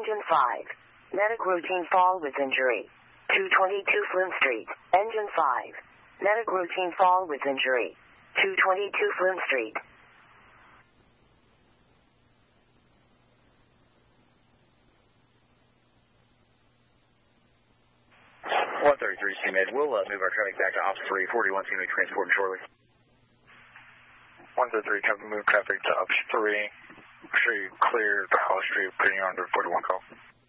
Engine 5. Medic routine fall with injury. 222 Flint Street. Engine 5. Medic routine fall with injury. 222 Flint Street. 133 CMed. We'll move our traffic back to Ops 3. 41 CMed transporting shortly. 133, copy, move traffic to Ops 3. Make sure you clear the Hollis Street, putting you under 41 call.